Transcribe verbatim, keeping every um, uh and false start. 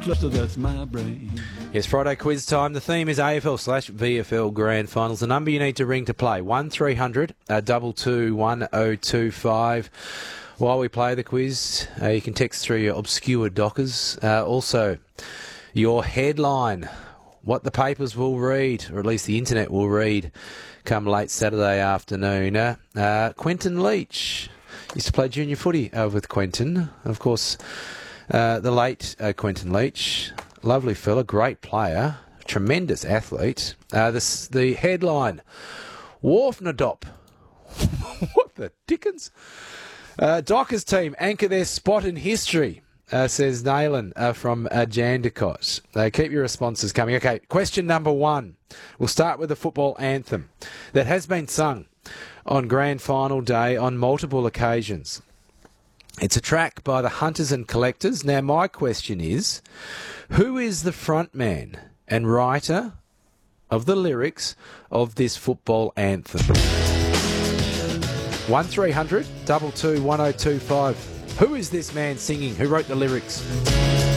cluster, that's my brain. Yes, Friday quiz time. The theme is A F L slash V F L Grand Finals. The number you need to ring to play, one three hundred two two one oh two five. While we play the quiz, uh, you can text through your obscure dockers. Uh, also, your headline, what the papers will read, or at least the internet will read, come late Saturday afternoon. Uh, uh, Quentin Leach. Used to play junior footy uh, with Quentin. Of course, uh, the late uh, Quentin Leach. Lovely fella, great player, tremendous athlete. Uh, this, the headline, Wharfnadop. What the dickens? Uh, Dockers team anchor their spot in history, uh, says Naylan uh, from uh, Jandakot. Uh, keep your responses coming. Okay, question number one. We'll start with the football anthem that has been sung on Grand Final Day on multiple occasions. It's a track by the Hunters and Collectors. Now, my question is, who is the frontman and writer of the lyrics of this football anthem? one three hundred two two one oh two five. Who is this man singing? Who wrote the lyrics?